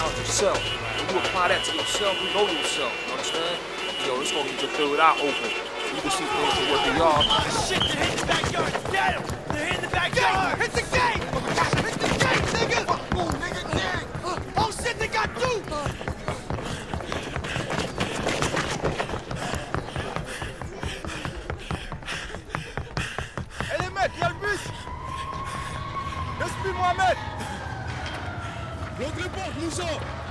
about yourself. When you apply that to yourself, you know yourself. You understand? Yo, it's gonna get your third eye open. You can see things for what they are. Shit, they're hitting the backyard. Get him! They're hitting the backyard. Hit the gate! Hit the gate, nigga! Move, nigga, gang! Oh shit, they got two! Eh les mecs, y'a le bus! Laisse-moi Mohamed! L'autre porte, Moussa!